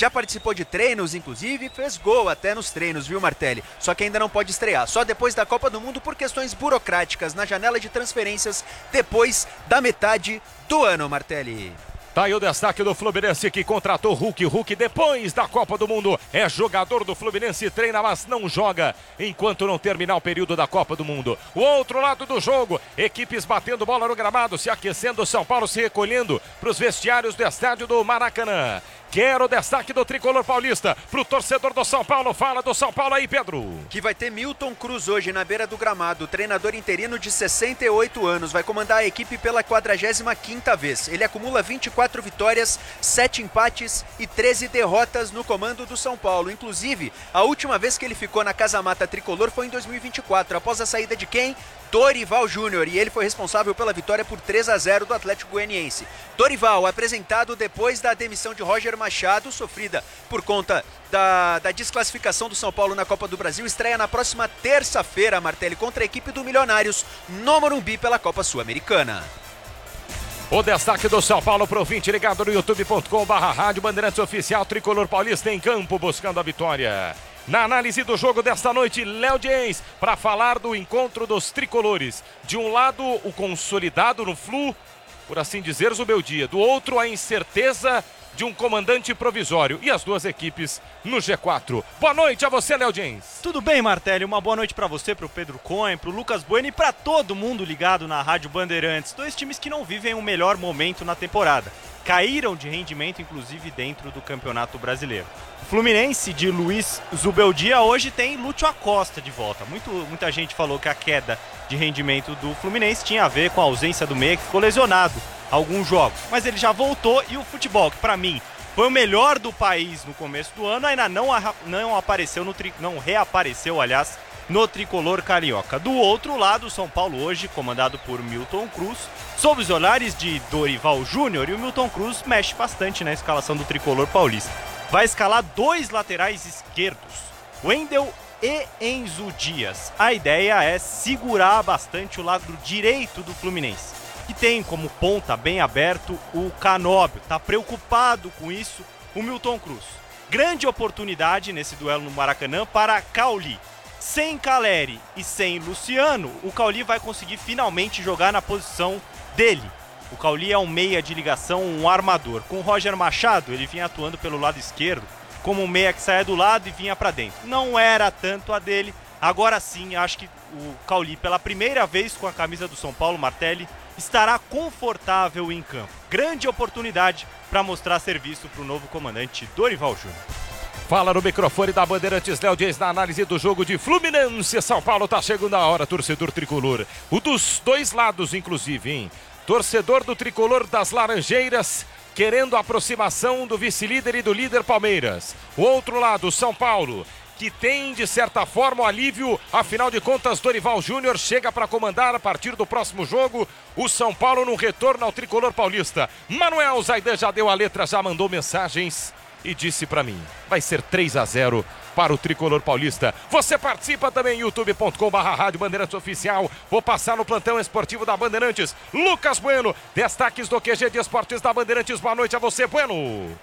Já participou de treinos, inclusive, fez gol até nos treinos, viu, Martelli? Só que ainda não pode estrear, só depois da Copa do Mundo por questões burocráticas na janela de transferências depois da metade do ano, Martelli. Tá aí o destaque do Fluminense que contratou Hulk. Hulk depois da Copa do Mundo é jogador do Fluminense, treina mas não joga enquanto não terminar o período da Copa do Mundo. O outro lado do jogo, equipes batendo bola no gramado, se aquecendo, São Paulo se recolhendo para os vestiários do estádio do Maracanã. Quero o destaque do tricolor paulista pro torcedor do São Paulo. Fala do São Paulo aí, Pedro. Que vai ter Milton Cruz hoje na beira do gramado, treinador interino de 68 anos, vai comandar a equipe pela 45ª vez. Ele acumula 24 vitórias, 7 empates e 13 derrotas no comando do São Paulo. Inclusive, a última vez que ele ficou na Casa Mata tricolor foi em 2024, após a saída de quem? Dorival Júnior, e ele foi responsável pela vitória por 3-0 do Atlético Goianiense. Dorival, apresentado depois da demissão de Roger Machado, sofrida por conta da desclassificação do São Paulo na Copa do Brasil, estreia na próxima terça-feira, Martelli, contra a equipe do Milionários, no Morumbi pela Copa Sul-Americana. O destaque do São Paulo pro ouvinte ligado no youtube.com/Rádio Bandeirantes Oficial, tricolor paulista em campo buscando a vitória. Na análise do jogo desta noite, Léo Diens, para falar do encontro dos tricolores. De um lado, o consolidado no Flu, por assim dizer, o meu dia. Do outro, a incerteza de um comandante provisório. E as duas equipes no G4. Boa noite a você, Léo Diens. Tudo bem, Martelli? Uma boa noite para você, pro Pedro Cohen, pro Lucas Bueno e para todo mundo ligado na Rádio Bandeirantes. Dois times que não vivem o melhor momento na temporada. Caíram de rendimento, inclusive, dentro do Campeonato Brasileiro. O Fluminense de Luiz Zubeldia hoje tem Lúcio Acosta de volta. Muita gente falou que a queda de rendimento do Fluminense tinha a ver com a ausência do meia, que ficou lesionado alguns jogos. Mas ele já voltou e o futebol, que para mim foi o melhor do país no começo do ano, ainda não reapareceu, aliás, no tricolor carioca. Do outro lado, o São Paulo hoje, comandado por Milton Cruz, sob os olhares de Dorival Júnior, e o Milton Cruz mexe bastante na escalação do tricolor paulista. Vai escalar 2 laterais esquerdos, Wendel e Enzo Dias. A ideia é segurar bastante o lado direito do Fluminense, que tem como ponta bem aberto o Canóbio. Tá preocupado com isso o Milton Cruz. Grande oportunidade nesse duelo no Maracanã para Cauli. Sem Caleri e sem Luciano, o Cauli vai conseguir finalmente jogar na posição dele. O Cauli é um meia de ligação, um armador. Com o Roger Machado, ele vinha atuando pelo lado esquerdo, como um meia que saia do lado e vinha para dentro. Não era tanto a dele. Agora sim, acho que o Cauli, pela primeira vez com a camisa do São Paulo, Martelli, estará confortável em campo. Grande oportunidade para mostrar serviço para o novo comandante Dorival Júnior. Fala no microfone da Bandeirantes, Léo Dias, na análise do jogo de Fluminense. São Paulo tá chegando a hora, torcedor tricolor. O dos dois lados, inclusive, hein? Torcedor do tricolor das Laranjeiras, querendo a aproximação do vice-líder e do líder Palmeiras. O outro lado, São Paulo, que tem, de certa forma, o alívio. Afinal de contas, Dorival Júnior chega para comandar a partir do próximo jogo o São Paulo no retorno ao tricolor paulista. Manuel Zaidan já deu a letra, já mandou mensagens e disse para mim, vai ser 3-0 para o tricolor paulista. Você participa também, youtube.com/Rádio Bandeirantes Oficial. Vou passar no plantão esportivo da Bandeirantes. Lucas Bueno, destaques do QG de Esportes da Bandeirantes. Boa noite a você, Bueno.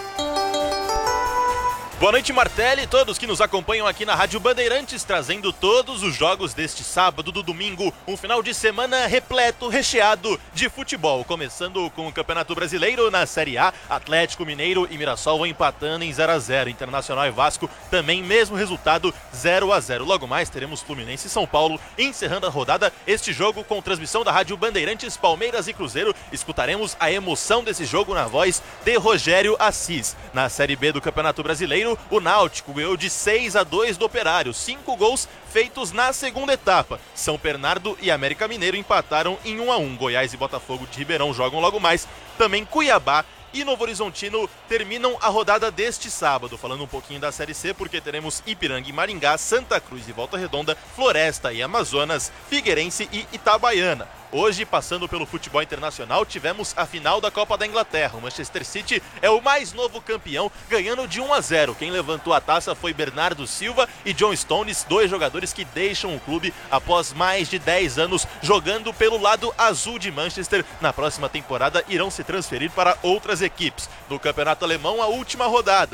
Boa noite, Martelli, e todos que nos acompanham aqui na Rádio Bandeirantes, trazendo todos os jogos deste sábado do domingo, um final de semana repleto, recheado de futebol, começando com o Campeonato Brasileiro na Série A. Atlético Mineiro e Mirassol vão empatando em 0-0, Internacional e Vasco também mesmo resultado, 0-0. Logo mais teremos Fluminense e São Paulo encerrando a rodada, este jogo com transmissão da Rádio Bandeirantes, Palmeiras e Cruzeiro. Escutaremos a emoção desse jogo na voz de Rogério Assis. Na Série B do Campeonato Brasileiro, o Náutico ganhou de 6-2 do Operário, 5 gols feitos na segunda etapa. São Bernardo e América Mineiro empataram em 1-1. Goiás e Botafogo de Ribeirão jogam logo mais. Também Cuiabá e Novo Horizontino terminam a rodada deste sábado. Falando um pouquinho da Série C, porque teremos Ipiranga e Maringá, Santa Cruz e Volta Redonda, Floresta e Amazonas, Figueirense e Itabaiana. Hoje, passando pelo futebol internacional, tivemos a final da Copa da Inglaterra. O Manchester City é o mais novo campeão, ganhando de 1-0. Quem levantou a taça foi Bernardo Silva e John Stones, 2 jogadores que deixam o clube após mais de 10 anos jogando pelo lado azul de Manchester. Na próxima temporada irão se transferir para outras equipes. No campeonato alemão, a última rodada.